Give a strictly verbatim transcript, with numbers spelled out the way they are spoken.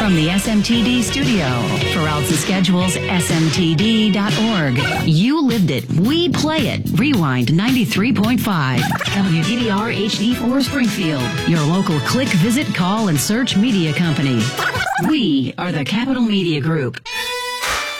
From the S M T D studio, for routes and schedules, S M T D dot org. You lived it. We play it. Rewind ninety-three point five. W D D R H D four Springfield. Your local click, visit, call, and search media company. We are the Capital Media Group.